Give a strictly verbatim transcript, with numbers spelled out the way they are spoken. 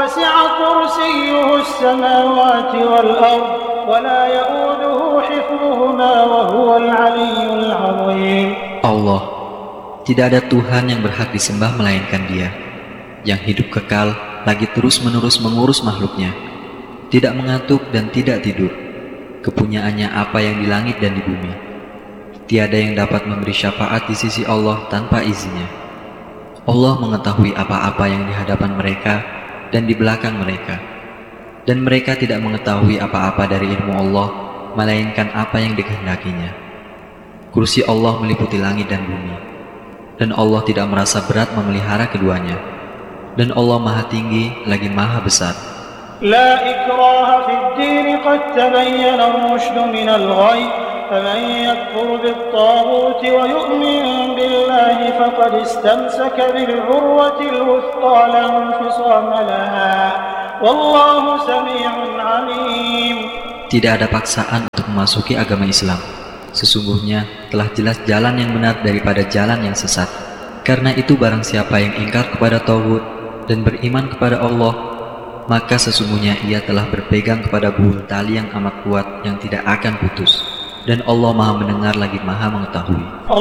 وسع كرسيه السماوات والأرض ولا يؤوده حفظهما وهو العلي العظيم. Allah, tidak ada Tuhan yang berhak disembah melainkan Dia, yang hidup kekal lagi terus-menerus mengurus makhluknya, tidak mengantuk dan tidak tidur. Kepunyaannya apa yang di langit dan di bumi. Tiada yang dapat memberi syafaat di sisi Allah tanpa izinnya. Allah mengetahui apa-apa yang di hadapan mereka dan di belakang mereka, dan mereka tidak mengetahui apa-apa dari ilmu Allah melainkan apa yang dikehendakinya. Kursi Allah meliputi langit dan bumi, dan Allah tidak merasa berat memelihara keduanya, dan Allah maha tinggi lagi maha besar. لا إكراه في الدين قد تبين الرشد من الغي فمن يكفر بالطاغوت ويؤمن بالله فقد استمسك بالعروة الوثقى لا انفصام لها والله سميع عليم. Tidak ada paksaan untuk memasuki agama Islam. Sesungguhnya telah jelas jalan yang benar daripada jalan yang sesat. Karena itu barang siapa yang ingkar kepada tauhid dan beriman kepada Allah, maka sesungguhnya ia telah berpegang kepada buah tali yang amat kuat yang tidak akan putus. Dan Allah maha mendengar lagi maha mengetahui.